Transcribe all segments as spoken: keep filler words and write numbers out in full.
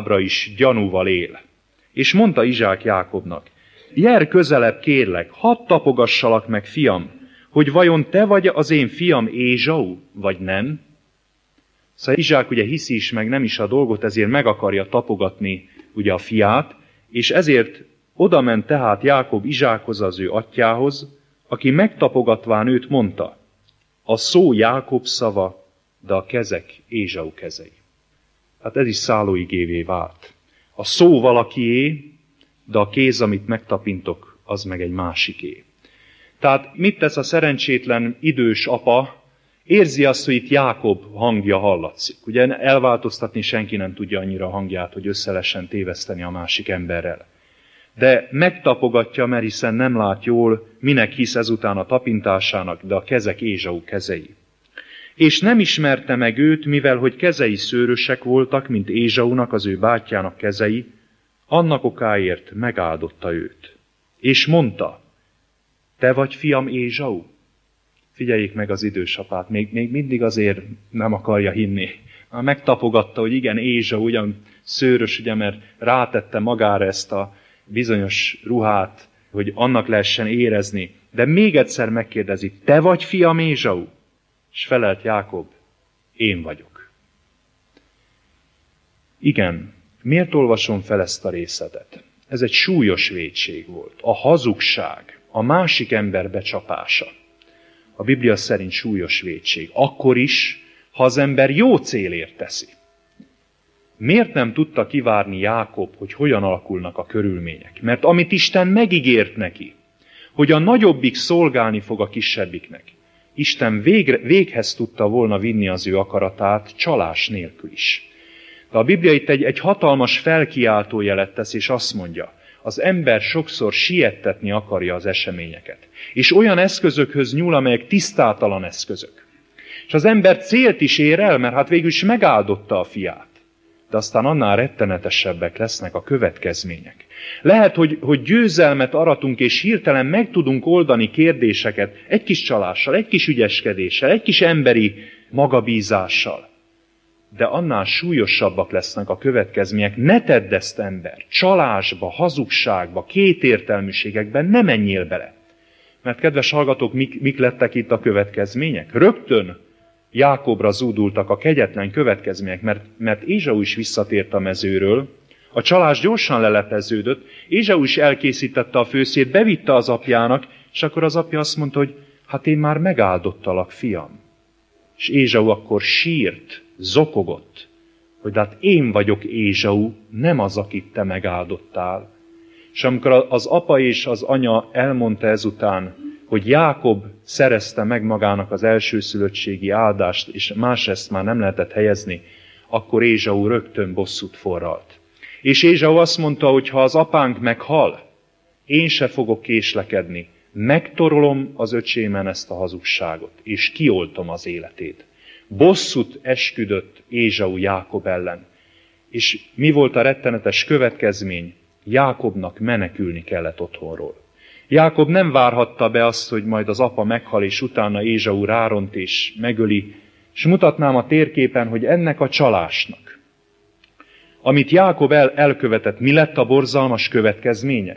továbbra is gyanúval él. És mondta Izsák Jákobnak, gyere közelebb kérlek, hadd tapogassalak meg, fiam, hogy vajon te vagy az én fiam Ézsau, vagy nem? Szóval Izsák ugye hiszi is, meg nem is a dolgot, ezért meg akarja tapogatni ugye a fiát, és ezért odament tehát Jákob Izsákhoz, az ő atyjához, aki megtapogatván őt mondta, a szó Jákob szava, de a kezek Ézsau kezei. Hát ez is szállóigévé vált. A szó valakié, de a kéz, amit megtapintok, az meg egy másiké. Tehát mit tesz a szerencsétlen idős apa? Érzi azt, hogy itt Jákob hangja hallatszik. Ugye elváltoztatni senki nem tudja annyira a hangját, hogy össze lehessen téveszteni a másik emberrel. De megtapogatja, mert hiszen nem lát jól, minek hisz ezután a tapintásának, de a kezek Ézsau kezei. És nem ismerte meg őt, mivel hogy kezei szőrösek voltak, mint Ézsaunak, az ő bátyjának kezei, annak okáért megáldotta őt. És mondta, te vagy fiam Ézsau? Figyeljék meg az idősapát, még, még mindig azért nem akarja hinni. Már megtapogatta, hogy igen, Ézsau ugyan szőrös, ugye, mert rátette magára ezt a bizonyos ruhát, hogy annak lehessen érezni. De még egyszer megkérdezi, te vagy fiam Ézsau? És felelt Jákob, én vagyok. Igen, miért olvasom fel ezt a részletet? Ez egy súlyos vétség volt. A hazugság, a másik ember becsapása. A Biblia szerint súlyos vétség. Akkor is, ha az ember jó célért teszi. Miért nem tudta kivárni Jákob, hogy hogyan alakulnak a körülmények? Mert amit Isten megígért neki, hogy a nagyobbik szolgálni fog a kisebbiknek, Isten végre, véghez tudta volna vinni az ő akaratát csalás nélkül is. De a Biblia itt egy, egy hatalmas felkiáltó jelet tesz, és azt mondja, az ember sokszor siettetni akarja az eseményeket. És olyan eszközökhöz nyúl, amelyek tisztátalan eszközök. És az ember célt is ér el, mert hát végül is megáldotta a fiát. De aztán annál rettenetesebbek lesznek a következmények. Lehet, hogy, hogy győzelmet aratunk, és hirtelen meg tudunk oldani kérdéseket egy kis csalással, egy kis ügyeskedéssel, egy kis emberi magabízással. De annál súlyosabbak lesznek a következmények. Ne tedd ezt, ember! Csalásba, hazugságba, kétértelműségekben ne menjél bele. Mert kedves hallgatók, mik, mik lettek itt a következmények? Rögtön Jákobra zúdultak a kegyetlen következmények, mert, mert Ézsau is visszatért a mezőről, a csalás gyorsan lelepeződött, Ézsau is elkészítette a főszét, bevitte az apjának, és akkor az apja azt mondta, hogy hát én már megáldottalak, fiam. És Ézsau akkor sírt, zokogott, hogy de hát én vagyok Ézsau, nem az, akit te megáldottál. És amikor az apa és az anya elmondta ezután, hogy Jákob szerezte meg magának az elsőszülöttségi áldást, és másrészt már nem lehetett helyezni, akkor Ézsau rögtön bosszút forralt. És Ézsau azt mondta, hogy ha az apánk meghal, én se fogok késlekedni, megtorolom az öcsémen ezt a hazugságot, és kioltom az életét. Bosszút esküdött Ézsau Jákob ellen. És mi volt a rettenetes következmény? Jákobnak menekülni kellett otthonról. Jákob nem várhatta be azt, hogy majd az apa meghal, és utána Ézsau ráront és megöli, és mutatnám a térképen, hogy ennek a csalásnak, amit Jákob el, elkövetett, mi lett a borzalmas következménye?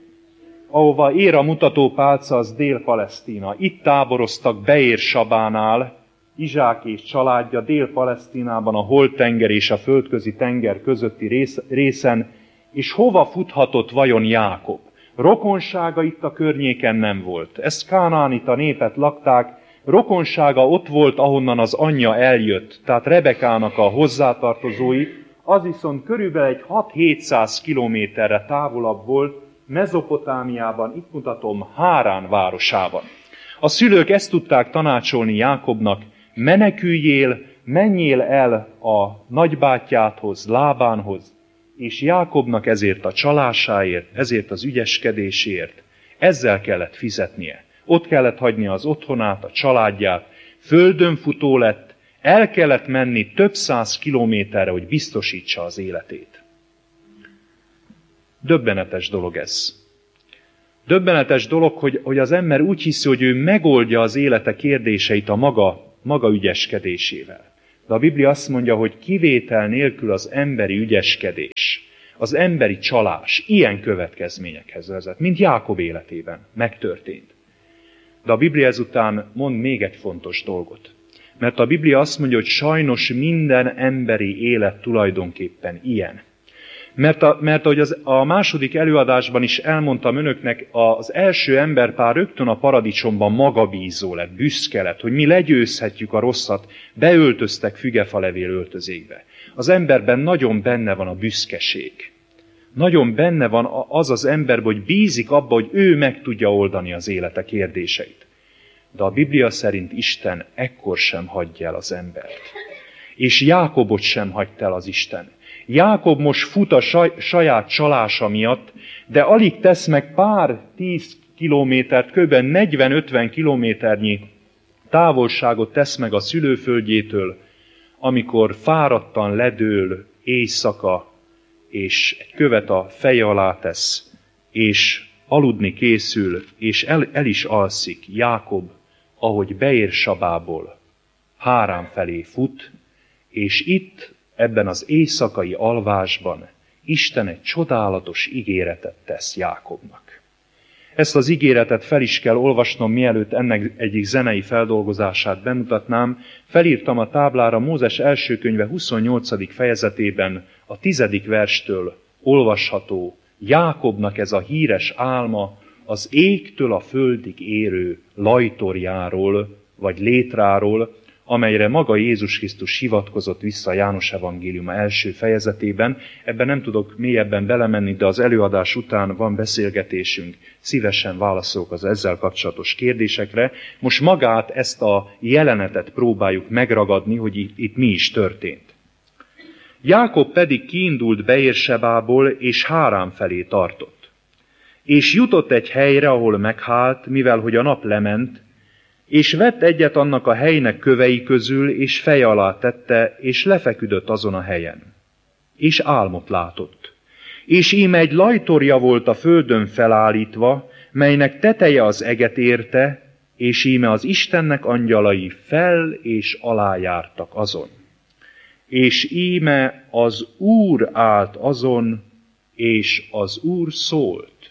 Ahova ér a mutatópálca, az Dél-Palesztina. Itt táboroztak Beér Sabánál, Izsák és családja Dél-Palesztinában, a Holt-tenger és a Földközi tenger közötti rész, részen, és hova futhatott vajon Jákob? Rokonsága itt a környéken nem volt. Ezt kánaánita népet lakták, rokonsága ott volt, ahonnan az anyja eljött, tehát Rebekának a hozzátartozói, az viszont körülbelül egy hat-hétszáz kilométerre távolabb volt, Mezopotámiában, itt mutatom, Hárán városában. A szülők ezt tudták tanácsolni Jákobnak, meneküljél, menjél el a nagybátyádhoz, Lábánhoz, és Jákobnak ezért a csalásáért, ezért az ügyeskedésért, ezzel kellett fizetnie. Ott kellett hagynia az otthonát, a családját, földön futó lett, el kellett menni több száz kilométerre, hogy biztosítsa az életét. Döbbenetes dolog ez. Döbbenetes dolog, hogy, hogy az ember úgy hiszi, hogy ő megoldja az élete kérdéseit a maga, maga ügyeskedésével. De a Biblia azt mondja, hogy kivétel nélkül az emberi ügyeskedés, az emberi csalás ilyen következményekhez vezet, mint Jákob életében megtörtént. De a Biblia ezután mond még egy fontos dolgot. Mert a Biblia azt mondja, hogy sajnos minden emberi élet tulajdonképpen ilyen. Mert, a, mert ahogy az, a második előadásban is elmondtam önöknek, az első emberpár rögtön a paradicsomban magabízó lett, büszke lett, hogy mi legyőzhetjük a rosszat, beöltöztek fügefalevél öltözékbe. Az emberben nagyon benne van a büszkeség. Nagyon benne van az az ember, hogy bízik abba, hogy ő meg tudja oldani az élete kérdéseit. De a Biblia szerint Isten ekkor sem hagyja el az embert. És Jákobot sem hagyta el az Isten. Jákob most fut a saj, saját csalása miatt, de alig tesz meg pár tíz kilométert, kb. negyven-ötven kilométernyi távolságot tesz meg a szülőföldjétől, amikor fáradtan ledől éjszaka, és egy követ a feje alá tesz, és aludni készül, és el, el is alszik. Jákob, ahogy beér Sabából, Hárán felé fut, és itt, ebben az éjszakai alvásban Isten egy csodálatos ígéretet tesz Jákobnak. Ezt az ígéretet fel is kell olvasnom, mielőtt ennek egyik zenei feldolgozását bemutatnám. Felírtam a táblára Mózes első könyve huszonnyolcadik fejezetében a tizedik verstől olvasható Jákobnak ez a híres álma az égtől a földig érő lajtorjáról, vagy létráról, amelyre maga Jézus Krisztus hivatkozott vissza a János evangéliuma első fejezetében. Ebben nem tudok mélyebben belemenni, de az előadás után van beszélgetésünk. Szívesen válaszolok az ezzel kapcsolatos kérdésekre. Most magát, ezt a jelenetet próbáljuk megragadni, hogy itt, itt mi is történt. Jákob pedig kiindult Beérsebából, és Hárán felé tartott. És jutott egy helyre, ahol meghált, mivel hogy a nap lement, és vett egyet annak a helynek kövei közül, és feje alá tette, és lefeküdött azon a helyen. És álmot látott. És íme egy lajtorja volt a földön felállítva, melynek teteje az eget érte, és íme az Istennek angyalai fel és alá jártak azon. És íme az Úr állt azon, és az Úr szólt.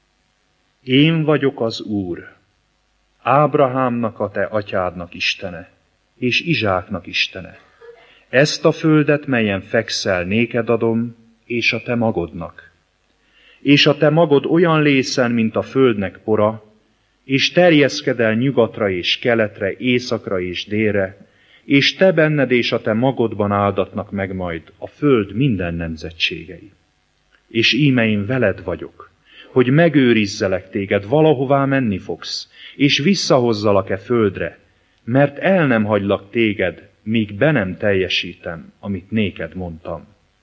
Én vagyok az Úr, Ábrahámnak a te atyádnak Istene, és Izsáknak Istene. Ezt a földet, melyen fekszel, néked adom, és a te magodnak. És a te magod olyan lészen, mint a földnek pora, és terjeszked el nyugatra és keletre, északra és délre, és te benned és a te magodban áldatnak meg majd a föld minden nemzetségei. És íme én veled vagyok, hogy megőrizzelek téged, valahová menni fogsz, és visszahozzalak-e földre, mert el nem hagylak téged, míg be nem teljesítem, amit néked mondtam.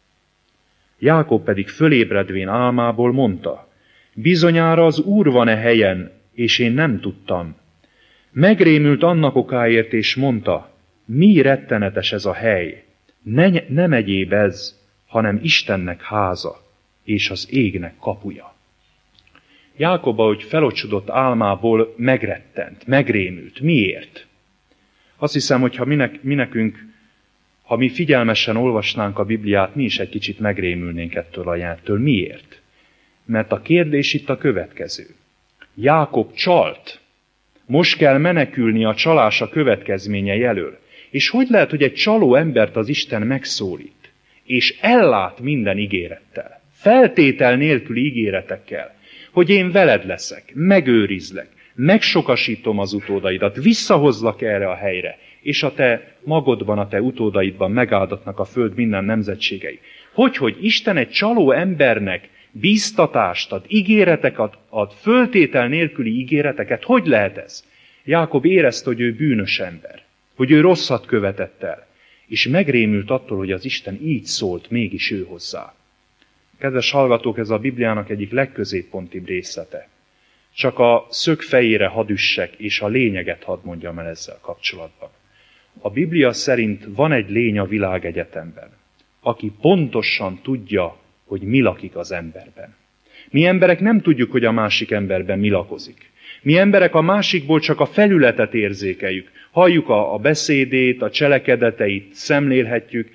Jákob pedig fölébredvén álmából mondta, bizonyára az Úr van-e helyen, és én nem tudtam. Megrémült annak okáért, és mondta, mi rettenetes ez a hely, ne, nem egyéb ez, hanem Istennek háza, és az égnek kapuja. Jákob, ahogy felocsudott álmából, megrettent, megrémült. Miért? Azt hiszem, hogy ha minek, mi nekünk, ha mi figyelmesen olvasnánk a Bibliát, mi is egy kicsit megrémülnénk ettől a jelenttől. Miért? Mert a kérdés itt a következő. Jákob csalt. Most kell menekülni a csalása következményei elől. És hogy lehet, hogy egy csaló embert az Isten megszólít, és ellát minden ígérettel, feltétel nélküli ígéretekkel, hogy én veled leszek, megőrizlek, megsokasítom az utódaidat, visszahozlak erre a helyre, és a te magodban, a te utódaidban megáldatnak a föld minden nemzetségei. Hogy, hogy Isten egy csaló embernek bíztatást ad, ígéreteket ad, föltétel nélküli ígéreteket, hogy lehet ez? Jákob érezte, hogy ő bűnös ember, hogy ő rosszat követett el, és megrémült attól, hogy az Isten így szólt mégis ő hozzá. Kedves hallgatók, ez a Bibliának egyik legközéppontibb részlete. Csak a szög fejére hadd üssek, és a lényeget hadd mondjam el ezzel kapcsolatban. A Biblia szerint van egy lény a világegyetemben, aki pontosan tudja, hogy mi lakik az emberben. Mi emberek nem tudjuk, hogy a másik emberben mi lakozik. Mi emberek a másikból csak a felületet érzékeljük. Halljuk a, a beszédét, a cselekedeteit, szemlélhetjük,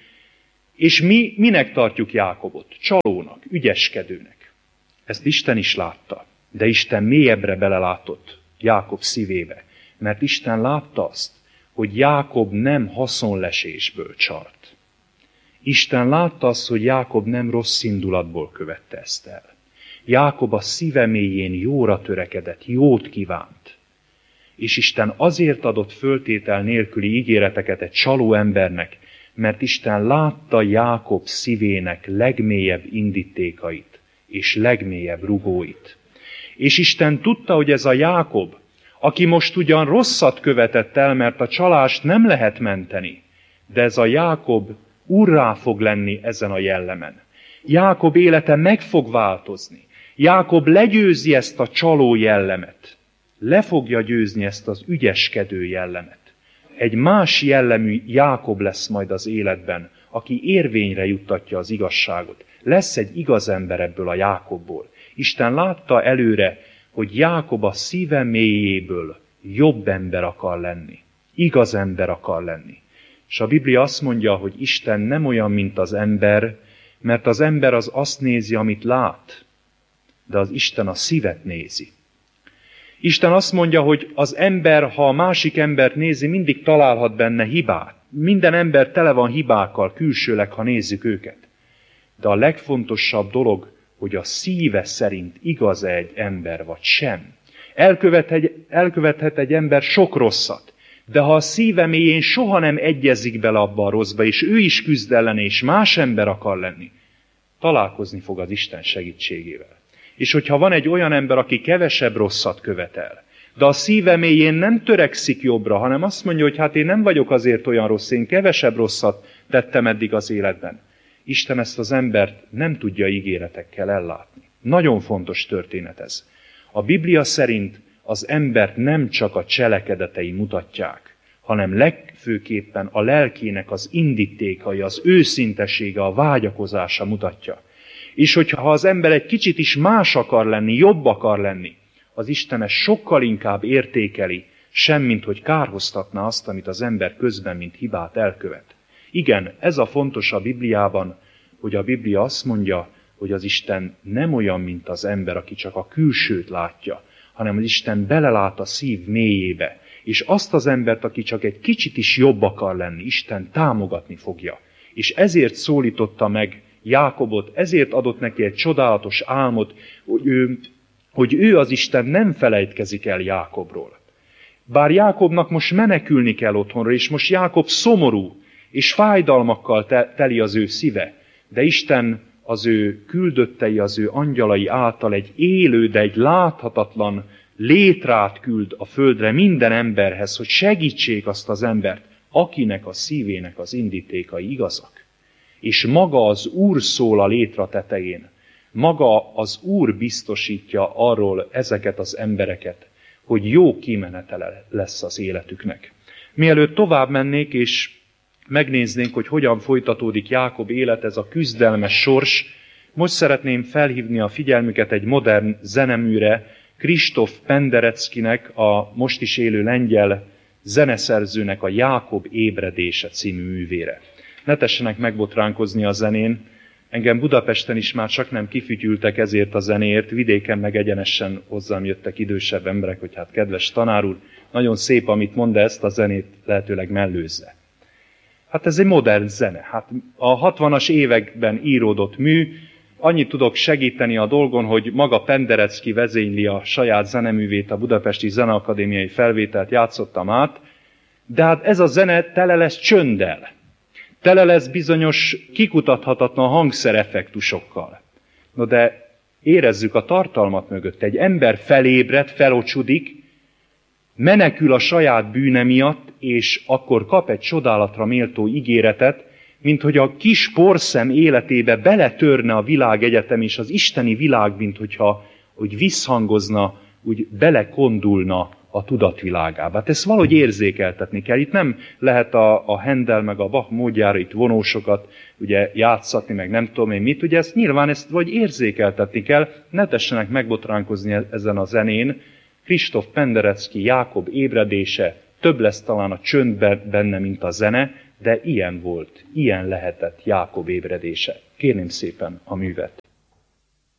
és mi minek tartjuk Jákobot? Csalónak, ügyeskedőnek. Ezt Isten is látta, de Isten mélyebbre belelátott Jákob szívébe, mert Isten látta azt, hogy Jákob nem haszonlesésből csalt. Isten látta azt, hogy Jákob nem rossz indulatból követte ezt el. Jákob a szíve mélyén jóra törekedett, jót kívánt. És Isten azért adott föltétel nélküli ígéreteket egy csaló embernek, mert Isten látta Jákob szívének legmélyebb indítékait és legmélyebb rugóit. És Isten tudta, hogy ez a Jákob, aki most ugyan rosszat követett el, mert a csalást nem lehet menteni, de ez a Jákob urrá fog lenni ezen a jellemen. Jákob élete meg fog változni. Jákob legyőzi ezt a csaló jellemet. Le fogja győzni ezt az ügyeskedő jellemet. Egy más jellemű Jákob lesz majd az életben, aki érvényre juttatja az igazságot. Lesz egy igaz ember ebből a Jákobból. Isten látta előre, hogy Jákob a szíve mélyéből jobb ember akar lenni. Igaz ember akar lenni. És a Biblia azt mondja, hogy Isten nem olyan, mint az ember, mert az ember az azt nézi, amit lát, de az Isten a szívet nézi. Isten azt mondja, hogy az ember, ha a másik embert nézi, mindig találhat benne hibát. Minden ember tele van hibákkal, külsőleg, ha nézzük őket. De a legfontosabb dolog, hogy a szíve szerint igaz-e egy ember, vagy sem. Elkövethet, elkövethet egy ember sok rosszat, de ha a szíve mélyén soha nem egyezik bele abba a rosszba, és ő is küzd ellene, és más ember akar lenni, találkozni fog az Isten segítségével. És hogyha van egy olyan ember, aki kevesebb rosszat követel, de a szíve mélyén nem törekszik jobbra, hanem azt mondja, hogy hát én nem vagyok azért olyan rossz, én kevesebb rosszat tettem eddig az életben. Isten ezt az embert nem tudja ígéretekkel ellátni. Nagyon fontos történet ez. A Biblia szerint az embert nem csak a cselekedetei mutatják, hanem legfőképpen a lelkének az indítékai, az őszintesége, a vágyakozása mutatja. És hogyha az ember egy kicsit is más akar lenni, jobb akar lenni, az Isten ezt sokkal inkább értékeli, semmint hogy kárhoztatná azt, amit az ember közben, mint hibát elkövet. Igen, ez a fontos a Bibliában, hogy a Biblia azt mondja, hogy az Isten nem olyan, mint az ember, aki csak a külsőt látja, hanem az Isten belelát a szív mélyébe, és azt az embert, aki csak egy kicsit is jobb akar lenni, Isten támogatni fogja. És ezért szólította meg Jákobot, ezért adott neki egy csodálatos álmot, hogy ő, hogy ő az Isten nem felejtkezik el Jákobról. Bár Jákobnak most menekülni kell otthonra, és most Jákob szomorú, és fájdalmakkal teli az ő szíve, de Isten az ő küldöttei, az ő angyalai által egy élő, de egy láthatatlan létrát küld a földre minden emberhez, hogy segítsék azt az embert, akinek a szívének az indítékai igazak. És maga az Úr szól a létra tetején, maga az Úr biztosítja arról ezeket az embereket, hogy jó kimenetele lesz az életüknek. Mielőtt tovább mennék, és megnéznénk, hogy hogyan folytatódik Jákob élet, ez a küzdelmes sors, most szeretném felhívni a figyelmüket egy modern zeneműre, Kristóf Pendereckinek, a most is élő lengyel zeneszerzőnek a Jákob ébredése című művére. Ne tessenek megbotránkozni a zenén, engem Budapesten is már csak nem kifütyültek ezért a zenéért, vidéken meg egyenesen hozzám jöttek idősebb emberek, hogy hát kedves tanár úr, nagyon szép, amit mond, de ezt a zenét lehetőleg mellőzze. Hát ez egy modern zene. Hát a hatvanas években íródott mű, annyit tudok segíteni a dolgon, hogy maga Penderecki vezényli a saját zeneművét, a Budapesti Zeneakadémiai felvételt játszottam át, de hát ez a zene tele lesz csönddel. Tele lesz bizonyos kikutathatatlan hangszereffektusokkal. No de érezzük a tartalmat mögött. Egy ember felébred, felocsudik, menekül a saját bűne miatt, és akkor kap egy csodálatra méltó ígéretet, mint hogy a kis porszem életébe beletörne a világegyetem, és az isteni világ, mint hogyha úgy visszhangozna, úgy belekondulna a tudatvilágába. Hát ezt valahogy érzékeltetni kell. Itt nem lehet a, a Handel meg a Bach módjára itt vonósokat ugye játszatni, meg nem tudom én mit. Ugye ezt nyilván ezt vagy érzékeltetni kell, ne tessenek megbotránkozni ezen a zenén. Kristóf Penderecki, Jákob ébredése, több lesz talán a csönd benne, mint a zene, de ilyen volt, ilyen lehetett Jákob ébredése. Kérném szépen a művet.